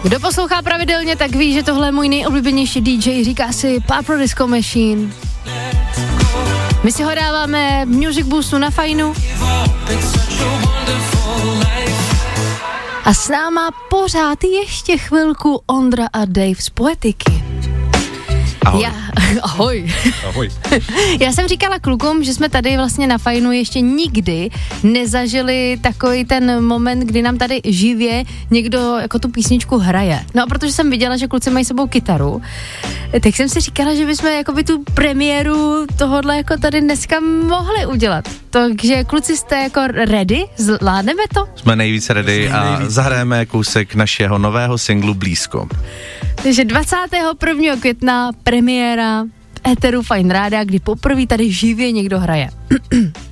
Kdo poslouchá pravidelně, tak ví, že tohle je můj nejoblíbenější DJ, říká si Purple Disco Machine. My si ho dáváme Music Boostu na Fajnu. A s náma pořád ještě chvilku Ondra a Dave z Poetiky. Ahoj. Ahoj. Ahoj. Já jsem říkala klukům, že jsme tady vlastně na Fajnu ještě nikdy nezažili takový ten moment, kdy nám tady živě někdo jako tu písničku hraje. No a protože jsem viděla, že kluci mají sebou kytaru, tak jsem si říkala, že bychom jakoby tu premiéru tohodle jako tady dneska mohli udělat. Takže kluci, jste jako ready? Zvládneme to? Jsme nejvíce ready a zahrajeme kousek našeho nového singlu Blízko. Takže 21. května premiéra Eteru Fajn Rádia, kdy poprvé tady živě někdo hraje.